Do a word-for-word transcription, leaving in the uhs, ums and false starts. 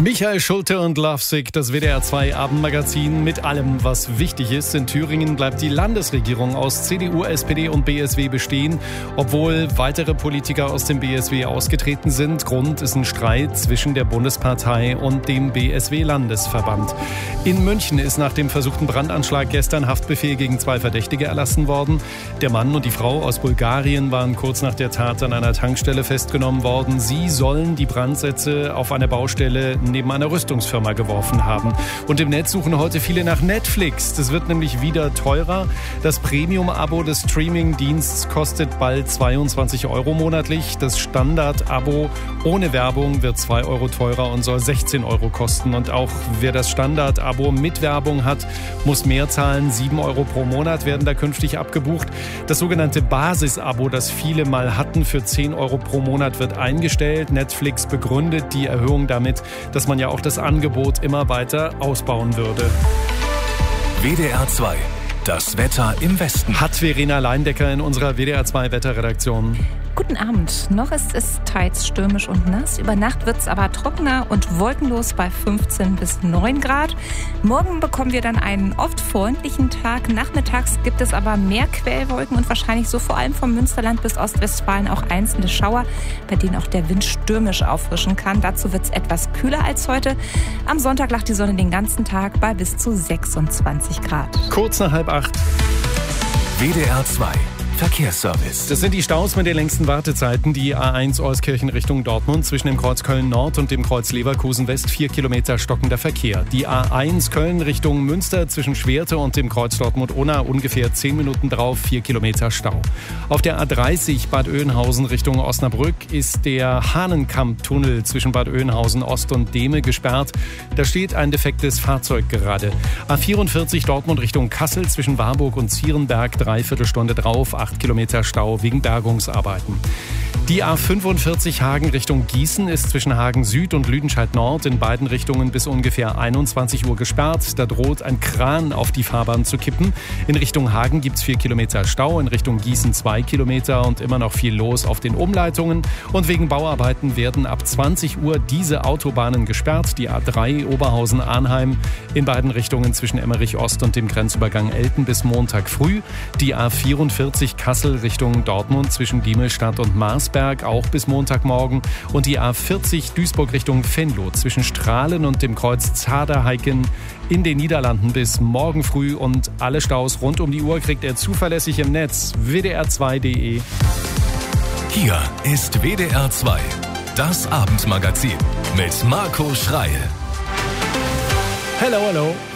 Michael Schulte und Lovesick, das W D R zwei Abendmagazin mit allem, was wichtig ist. In Thüringen bleibt die Landesregierung aus C D U, S P D und B S W bestehen, obwohl weitere Politiker aus dem B S W ausgetreten sind. Grund ist ein Streit zwischen der Bundespartei und dem B S W-Landesverband. In München ist nach dem versuchten Brandanschlag gestern Haftbefehl gegen zwei Verdächtige erlassen worden. Der Mann und die Frau aus Bulgarien waren kurz nach der Tat an einer Tankstelle festgenommen worden. Sie sollen die Brandsätze auf einer Baustelle neben einer Rüstungsfirma geworfen haben. Und im Netz suchen heute viele nach Netflix. Das wird nämlich wieder teurer. Das Premium-Abo des Streaming-Diensts kostet bald zweiundzwanzig Euro monatlich. Das Standard-Abo ohne Werbung wird zwei Euro teurer und soll sechzehn Euro kosten. Und auch wer das Standard-Abo mit Werbung hat, muss mehr zahlen. sieben Euro pro Monat werden da künftig abgebucht. Das sogenannte Basis-Abo, das viele mal hatten, für zehn Euro pro Monat wird eingestellt. Netflix begründet die Erhöhung damit, dass man ja auch das Angebot immer weiter ausbauen würde. W D R zwei. Das Wetter im Westen. Hat Verena Leindecker in unserer W D R zwei Wetterredaktion. Guten Abend. Noch ist es teils stürmisch und nass. Über Nacht wird es aber trockener und wolkenlos bei fünfzehn bis neun Grad. Morgen bekommen wir dann einen oft freundlichen Tag. Nachmittags gibt es aber mehr Quellwolken und wahrscheinlich so vor allem vom Münsterland bis Ostwestfalen auch einzelne Schauer, bei denen auch der Wind stürmisch auffrischen kann. Dazu wird es etwas kühler als heute. Am Sonntag lacht die Sonne den ganzen Tag bei bis zu sechsundzwanzig Grad. Kurz nach halb acht. W D R zwei. Verkehrsservice. Das sind die Staus mit den längsten Wartezeiten. Die A eins Euskirchen Richtung Dortmund zwischen dem Kreuz Köln Nord und dem Kreuz Leverkusen West vier Kilometer stockender Verkehr. Die A eins Köln Richtung Münster zwischen Schwerte und dem Kreuz Dortmund-Unna ungefähr zehn Minuten drauf, vier Kilometer Stau. Auf der A dreißig Bad Oeynhausen Richtung Osnabrück ist der Hahnenkamp-Tunnel zwischen Bad Oeynhausen Ost und Dehme gesperrt. Da steht ein defektes Fahrzeug gerade. A vierundvierzig Dortmund Richtung Kassel zwischen Warburg und Zierenberg dreiviertel Stunde drauf, acht Kilometer Stau wegen Bergungsarbeiten. Die A fünfundvierzig Hagen Richtung Gießen ist zwischen Hagen Süd und Lüdenscheid Nord in beiden Richtungen bis ungefähr einundzwanzig Uhr gesperrt. Da droht ein Kran auf die Fahrbahn zu kippen. In Richtung Hagen gibt es vier Kilometer Stau, in Richtung Gießen zwei Kilometer und immer noch viel los auf den Umleitungen. Und wegen Bauarbeiten werden ab zwanzig Uhr diese Autobahnen gesperrt. Die A drei Oberhausen-Arnheim in beiden Richtungen zwischen Emmerich Ost und dem Grenzübergang Elten bis Montag früh. Die A vierundvierzig Kassel Richtung Dortmund zwischen Diemelstadt und Marsberg auch bis Montagmorgen und die A vierzig Duisburg Richtung Venlo zwischen Strahlen und dem Kreuz Zaderheiken in den Niederlanden bis morgen früh und alle Staus rund um die Uhr kriegt er zuverlässig im Netz w d r zwei punkt d e. Hier ist W D R zwei, das Abendmagazin mit Marco Schreil. Hello, hello.